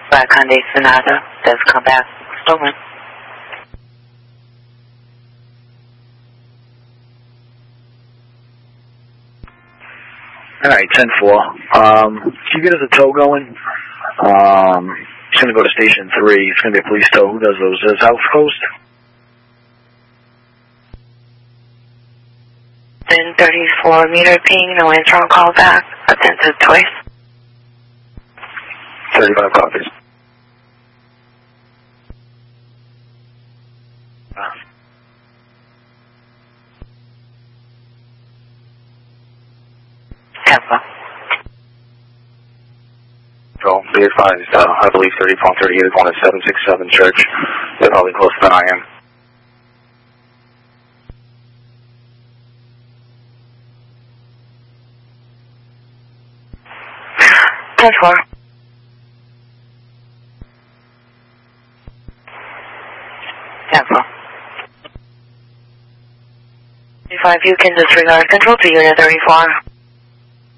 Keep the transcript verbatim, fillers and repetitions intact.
Black Hyundai Sonata does come back stolen. All right, ten four. Um, can you get us a tow going? Um, he's going to go to station three. It's going to be a police tow. Who does those? Does South Coast? Then thirty-four meter ping, no answer on call back. Attentive twice. thirty-five copies. Uh. Tampa. So, be advised, uh, I believe thirty-four thirty-eight is one at seven six seven Church. They're probably closer than I am. ten four. Tampa. thirty-five, you can disregard control to unit thirty-four.